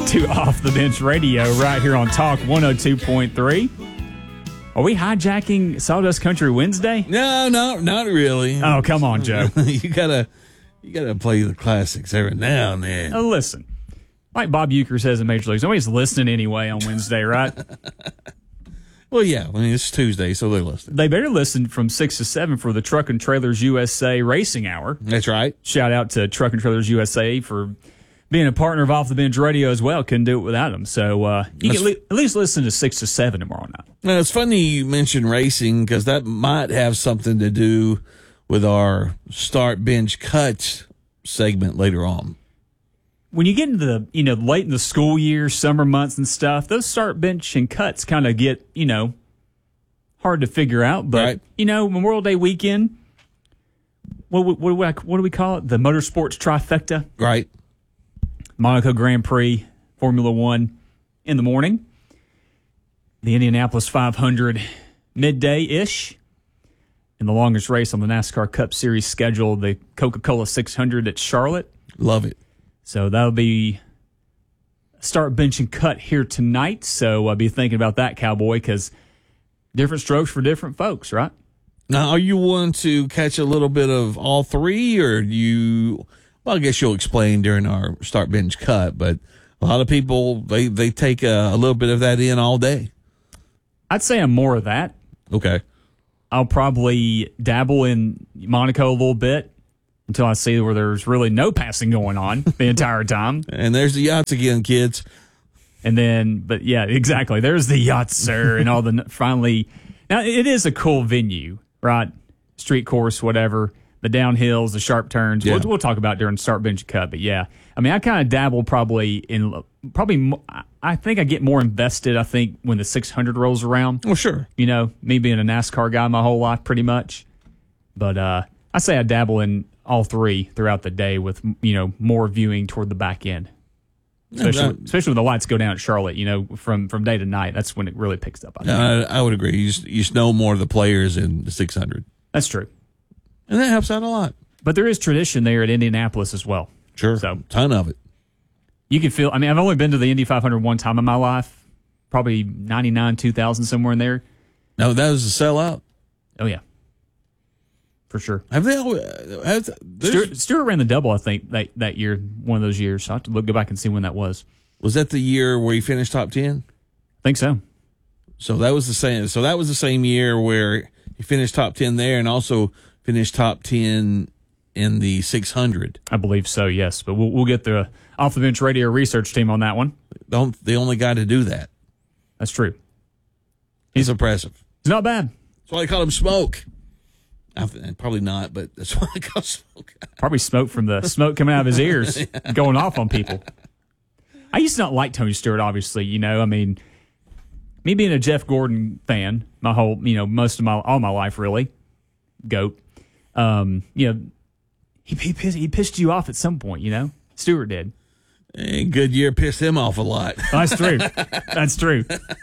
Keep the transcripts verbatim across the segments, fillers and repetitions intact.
to Off the Bench Radio right here on Talk one oh two point three. Are we hijacking Sawdust Country Wednesday? No, no, not really. Oh, come on, Joe. you gotta, you gotta play the classics every now and then. Oh, listen, like Bob Uecker says in Major Leagues, nobody's listening anyway on Wednesday, right? Well, yeah. I mean, it's Tuesday, so they're listening. They better listen from six to seven for the Truck and Trailers U S A Racing Hour. That's right. Shout out to Truck and Trailers U S A for being a partner of Off the Bench Radio as well. Couldn't do it without them. So uh, you can at least listen to six to seven tomorrow night. Now, it's funny you mentioned racing because that might have something to do with our Start Bench Cuts segment later on. When you get into the, you know, late in the school year, summer months and stuff, those start bench and cuts kind of get, you know, hard to figure out. But, right. you know, Memorial Day weekend, what, what, what, what do we call it? The motorsports trifecta. Right. Monaco Grand Prix, Formula One in the morning. The Indianapolis five hundred midday-ish. And the longest race on the NASCAR Cup Series schedule, the Coca-Cola six hundred at Charlotte. Love it. So that'll be start bench and cut here tonight. So I'll be thinking about that, Cowboy, because different strokes for different folks, right? Now, are you one to catch a little bit of all three, or do you? Well, I guess you'll explain during our start bench cut. But a lot of people they they take a, a little bit of that in all day. I'd say I'm more of that. Okay. I'll probably dabble in Monaco a little bit until I see where there's really no passing going on the entire time. And there's the yachts again, kids. And then, but yeah, exactly. There's the yachts, sir, and all the finally. Now, it is a cool venue, right? Street course, whatever. The downhills, the sharp turns. Yeah. We'll, we'll talk about during start bench cut. But yeah, I mean, I kind of dabble probably in, probably, I think I get more invested, I think, when the six hundred rolls around. Well, sure. You know, me being a NASCAR guy my whole life, pretty much. But uh, I say I dabble in all three throughout the day with, you know, more viewing toward the back end. Especially, that, especially when the lights go down at Charlotte, you know, from, from day to night. That's when it really picks up. I, think. I, I would agree. You just, you just know more of the players in the six hundred. That's true. And that helps out a lot. But there is tradition there at Indianapolis as well. Sure. So, ton of it. You can feel, I mean, I've only been to the Indy five hundred one time in my life, probably ninety-nine, two thousand, somewhere in there. No, that was a sellout. Oh, yeah. For sure. Have they always, have, Stewart, Stewart ran the double, I think, that, that year, one of those years. So I have to look, go back and see when that was. Was that the year where he finished top ten? I think so. So that was the same. So that was the same year where he finished top ten there, and also finished top ten in the six hundred. I believe so. Yes, but we'll we'll get the Off the Bench Radio research team on that one. Don't the only guy to do that? That's true. He's, he's impressive. He's not bad. That's why they call him Smoke. I, probably not, but that's why I call Smoke. Probably smoke from the smoke coming out of his ears, yeah. Going off on people. I used to not like Tony Stewart, obviously. You know, I mean, me being a Jeff Gordon fan, my whole, you know, most of my, all my life, really, GOAT. Um, you know, he, he, pissed, he pissed you off at some point, you know? Stewart did. And Goodyear pissed him off a lot. That's true. That's true.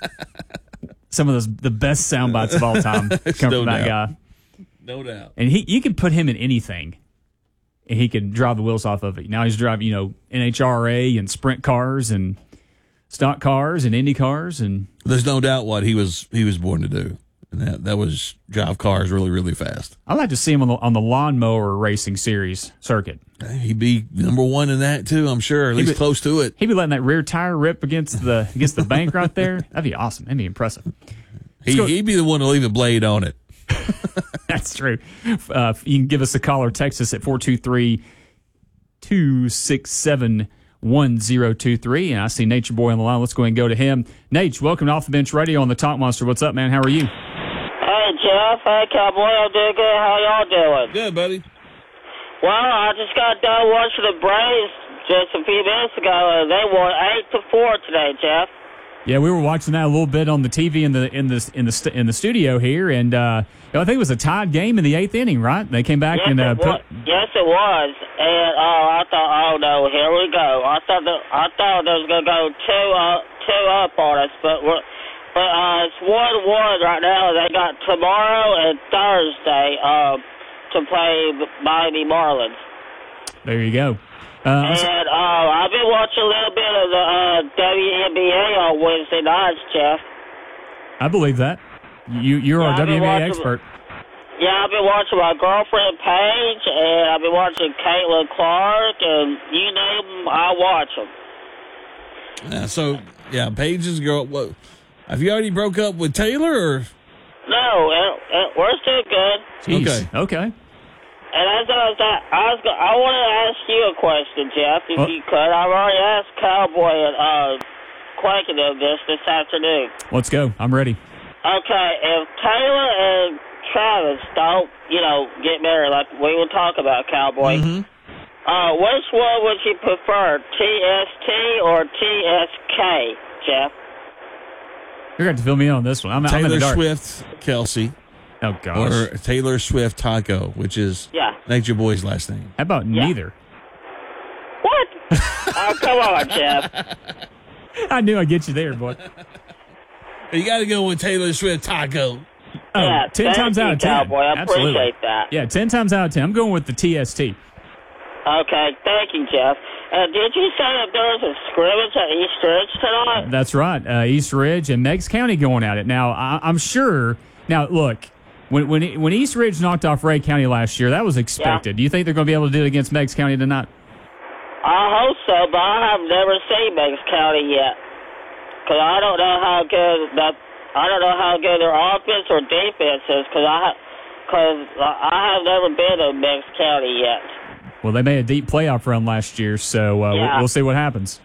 Some of those, the best sound bites of all time come no from that doubt. guy. No doubt. And he, you can put him in anything, and he can drive the wheels off of it. Now he's driving, you know, N H R A and sprint cars and stock cars and Indy cars, and there's no doubt what he was he was born to do, and that that was drive cars really really fast. I like to see him on the on the lawnmower racing series circuit. He'd be number one in that too, I'm sure, at least be, close to it. He'd be letting that rear tire rip against the against the bank right there. That'd be awesome. That'd be impressive. He, he'd be the one to leave a blade on it. That's true. Uh, you can give us a call or text us at four two three, two six seven, one zero two three. And I see Nature Boy on the line. Let's go ahead and go to him. Nate, welcome to Off the Bench Radio on the Talk Monster. What's up, man? How are you? Hey, Jeff. Hey, Cowboy. I'm doing good. How y'all doing? Good, buddy. Well, I just got done watching the Braves just a few minutes ago, and they won eight to four today, Jeff. Yeah, we were watching that a little bit on the T V in the in the in the in the studio here, and uh, I think it was a tied game in the eighth inning. Right? They came back yes, and uh, it was. put. Yes, it was. And oh, I thought, oh no, here we go. I thought that I thought it was gonna go two uh, two up on us, but we're, but uh, it's one one right now. They got tomorrow and Thursday uh, to play Miami Marlins. There you go. Uh, and uh, I've been watching a little bit of the uh, W N B A on Wednesday nights, Jeff. I believe that. You you're Yeah, our I've been W N B A watching- expert. Yeah, I've been watching my girlfriend Paige, and I've been watching Caitlin Clark, and you name them, I watch them. Yeah, so, yeah, Paige's girl. What, have you already broke up with Taylor? Or? No, and, and we're still good. Jeez. Okay. Okay. And as I was, I was, go- I want to ask you a question, Jeff, if Oh. you could. I've already asked Cowboy and uh, Quakenham this this afternoon. Let's go. I'm ready. Okay, if Taylor and Travis don't, you know, get married like we were talking about, Cowboy, Mm-hmm. uh, which one would you prefer, T S T or T S K, Jeff? You're going to have to fill me in on this one. I'm, I'm in Taylor the dark. Swift, Kelsey, Oh, gosh. or Taylor Swift, Taco, which is Yeah. Nature Boy's last name. How about Yeah. neither? What? Oh, come on, Jeff. I knew I'd get you there, boy. You got to go with Taylor Swift, Taco. Oh, Yeah, ten thank times you, out of ten. Cowboy. I Absolutely. appreciate that. Yeah, ten times out of ten. I'm going with the T S T. Okay, thank you, Jeff. Uh, did you say that there was a scrimmage at East Ridge tonight? That's right. Uh, East Ridge and Meigs County going at it. Now, I, I'm sure. Now, look, when when when East Ridge knocked off Ray County last year, that was expected. Do you think they're going to be able to do it against Meigs County tonight? I hope so, but I have never seen Meigs County yet. Because I don't know how good that I don't know how good their offense or defense is. Because I because I have never been to Meigs County yet. Well, they made a deep playoff run last year, so uh, Yeah. we'll, we'll see what happens.